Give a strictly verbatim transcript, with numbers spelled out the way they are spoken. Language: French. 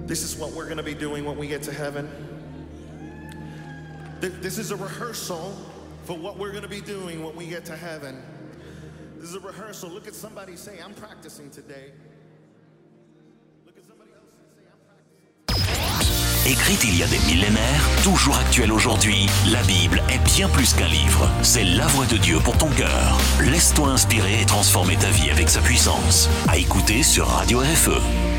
This is what we're going to be doing when we get to heaven. This is a rehearsal for what we're going to be doing when we get to heaven. This is a rehearsal. Look at somebody say, I'm practicing today. Look at somebody else and say, I'm practicing. Écrite il y a des millénaires, toujours actuelle aujourd'hui, la Bible est bien plus qu'un livre. C'est la voix de Dieu pour ton cœur. Laisse-toi inspirer et transformer ta vie avec sa puissance. À écouter sur Radio R F E.